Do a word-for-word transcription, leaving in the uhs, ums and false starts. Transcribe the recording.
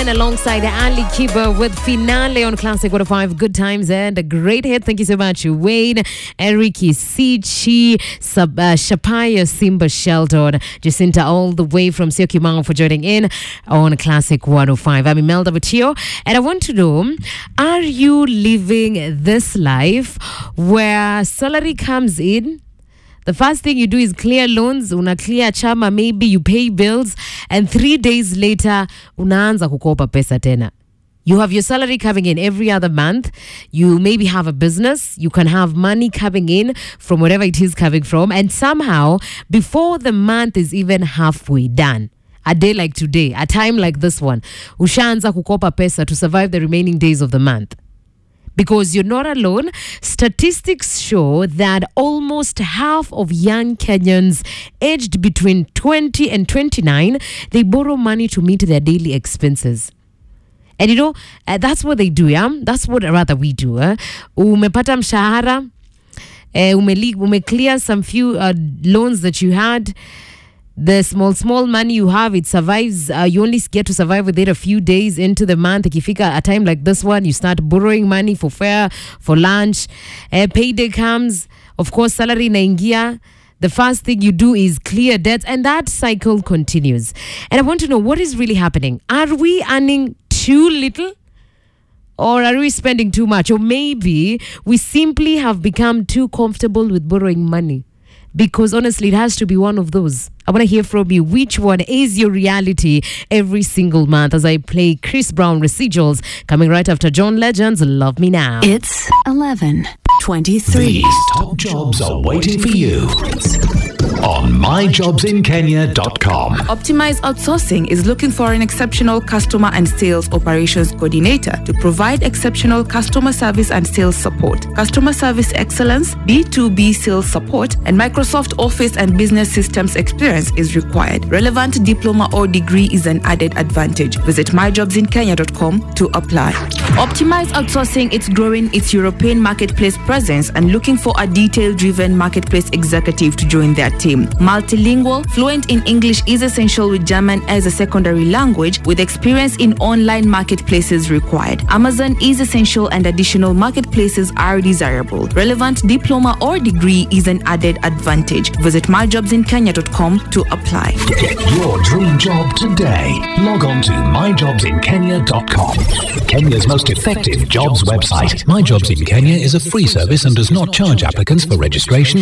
Ryan alongside Ali Kiba with Finale on Classic one oh five. Good times and a great hit. Thank you so much, Wayne, Eriki Sichi, Sab, uh, Shapaya Simba Sheldon, Jacinta, all the way from Syokimau for joining in on Classic one oh five. I'm Imelda Butio, and I want to know, are you living this life where salary comes in? The first thing you do is clear loans, una clear chama, maybe you pay bills, and three days later, unaanza kukopa pesa tena. You have your salary coming in every other month. You maybe have a business. You can have money coming in from wherever it is coming from. And somehow, before the month is even halfway done, a day like today, a time like this one, ushaanza kukopa pesa to survive the remaining days of the month. Because you're not alone. Statistics show that almost half of young Kenyans aged between twenty and twenty-nine, they borrow money to meet their daily expenses. And you know, uh, that's what they do, yeah? That's what rather we do. Eh? Umepata mshahara, uh, ume, ume clear some few uh, loans that you had. The small, small money you have, it survives. Uh, you only get to survive with it a few days into the month. Ikifika a time like this one, you start borrowing money for fare, for lunch. Uh, payday comes. Of course, salary inaingia. The first thing you do is clear debts, and that cycle continues. And I want to know, what is really happening? Are we earning too little? Or are we spending too much? Or maybe we simply have become too comfortable with borrowing money. Because honestly, it has to be one of those. I want to hear from you. Which one is your reality every single month as I play Chris Brown Residuals coming right after John Legend's Love Me Now. It's eleven twenty-three. These top jobs are waiting for you on my jobs in kenya dot com. Optimize Outsourcing is looking for an exceptional customer and sales operations coordinator to provide exceptional customer service and sales support, customer service excellence, B two B sales support, and Microsoft Office and business systems experience is required. Relevant diploma or degree is an added advantage. Visit my jobs in kenya dot com to apply. Optimize Outsourcing is growing its European marketplace presence and looking for a detail-driven marketplace executive to join their team. Multilingual, fluent in English is essential with German as a secondary language, with experience in online marketplaces required. Amazon is essential and additional marketplaces are desirable. Relevant diploma or degree is an added advantage. Visit my jobs in kenya dot com to apply. Get your dream job today. Log on to my jobs in kenya dot com. Kenya's most effective jobs website. My Jobs in Kenya is a free service and does not charge applicants for registration